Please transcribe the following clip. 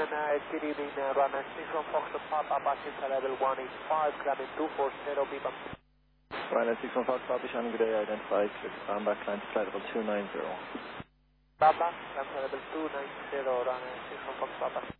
and good evening, runner 61 Foxtrot Papa, passenger level 185, climbing 240, beep up. Runner 61 Foxtrot, Bishan, good day, identified, climb back, climb to flight level 290. Papa, climb to level 290, runner 61 Foxtrot.